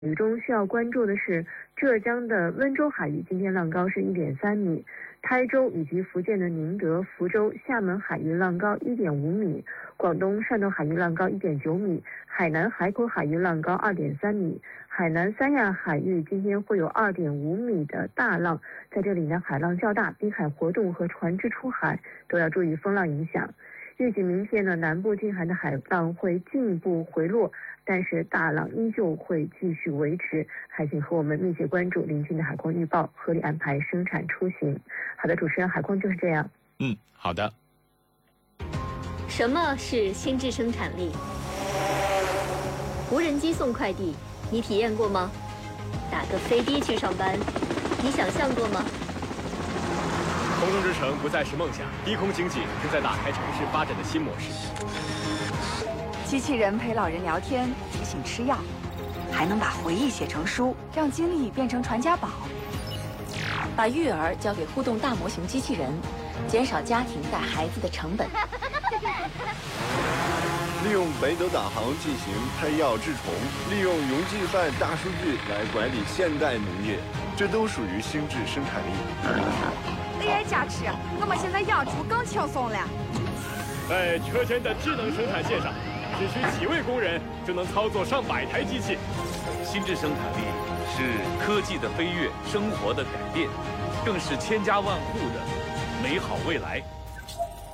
雨中需要关注的是，浙江的温州海域今天浪高是1.3米，台州以及福建的宁德、福州、厦门海域浪高1.5米，广东汕头海域浪高1.9米，海南海口海域浪高2.3米，海南三亚海域今天会有2.5米的大浪，在这里呢，海浪较大，滨海活动和船只出海都要注意风浪影响。预计明天呢，南部近海的海浪会进一步回落，但是大浪依旧会继续维持，还请和我们密切关注临近的海况预报，合理安排生产出行。好的，主持人，海况就是这样。 好的。 什么是心智生产力？无人机送快递，你体验过吗？打个飞的去上班，你想象过吗？ 空中之城不再是梦想，低空经济正在打开城市发展的新模式。 机器人陪老人聊天，提醒吃药，还能把回忆写成书，让经历变成传家宝。 把育儿交给互动大模型机器人，减少家庭带孩子的成本。 利用北斗导航进行拍药治虫，利用云计算大数据来管理现代农业，这都属于心智生产力。 AI 加持，我们现在养猪更轻松了。 在车间的智能生产线上，只需几位工人就能操作上百台机器。 心智生产力是科技的飞跃，生活的改变，更是千家万户的美好未来。